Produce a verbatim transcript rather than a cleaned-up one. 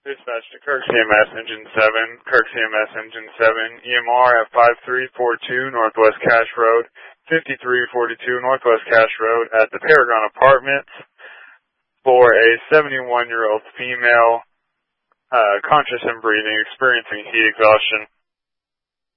Dispatch to Kirk C M S Engine seven, Kirk C M S Engine seven, E M R at five three four two Northwest Cache Road, fifty-three forty-two Northwest Cache Road at the Paragon Apartments for a seventy-one-year-old female, uh, conscious and breathing, experiencing heat exhaustion.